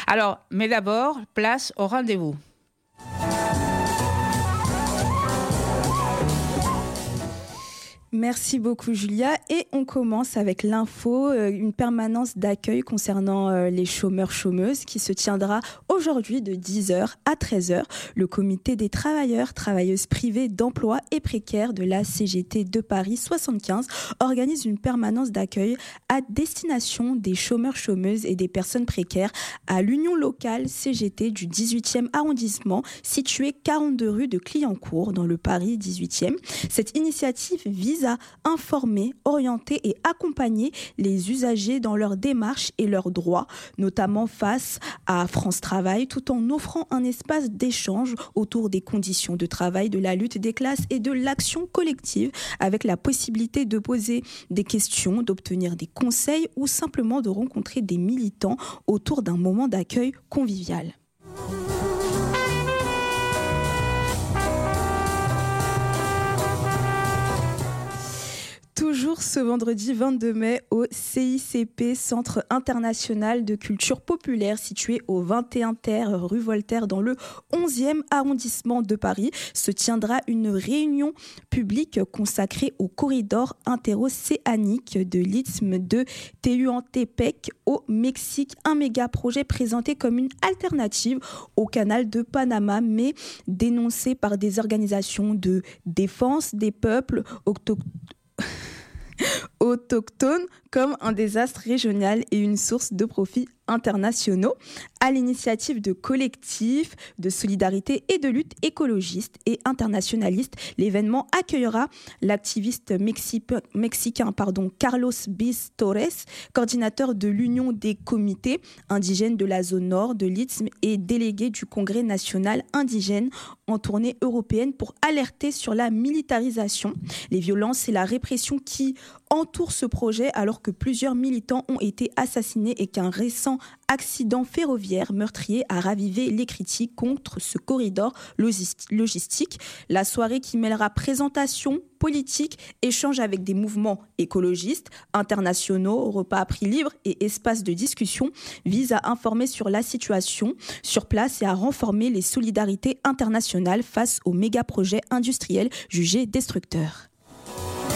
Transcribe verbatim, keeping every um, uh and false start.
Alors, mais d'abord, place au rendez-vous. Merci beaucoup Julia et on commence avec l'info, euh, une permanence d'accueil concernant euh, les chômeurs-chômeuses qui se tiendra aujourd'hui de dix heures à treize heures. Le comité des travailleurs, travailleuses privées d'emploi et précaires de la C G T de Paris soixante-quinze organise une permanence d'accueil à destination des chômeurs-chômeuses et des personnes précaires à l'union locale C G T du dix-huitième arrondissement située quarante-deux rue de Clignancourt dans le Paris dix-huitième. Cette initiative vise à informer, orienter et accompagner les usagers dans leurs démarches et leurs droits, notamment face à France Travail, tout en offrant un espace d'échange autour des conditions de travail, de la lutte des classes et de l'action collective, avec la possibilité de poser des questions, d'obtenir des conseils ou simplement de rencontrer des militants autour d'un moment d'accueil convivial. Toujours ce vendredi vingt-deux mai au C I C P, Centre international de culture populaire situé au vingt et un terre rue Voltaire dans le onzième arrondissement de Paris, se tiendra une réunion publique consacrée au corridor interocéanique de l'Istthme de Tehuantepec au Mexique, un méga projet présenté comme une alternative au canal de Panama mais dénoncé par des organisations de défense des peuples autochtones autochtones comme un désastre régional et une source de profits internationaux. À l'initiative de collectifs de solidarité et de lutte écologiste et internationaliste, l'événement accueillera l'activiste mexi- mexicain pardon, Carlos Bis Torres, coordinateur de l'Union des comités indigènes de la zone nord de l'Istthme et délégué du Congrès national indigène en tournée européenne pour alerter sur la militarisation, les violences et la répression qui entourent ce projet alors que plusieurs militants ont été assassinés et qu'un récent accident ferroviaire meurtrier a ravivé les critiques contre ce corridor logistique. La soirée qui mêlera présentation politique, échange avec des mouvements écologistes, internationaux, repas à prix libre et espaces de discussion vise à informer sur la situation sur place et à renforcer les solidarités internationales face aux méga-projets industriels jugés destructeurs.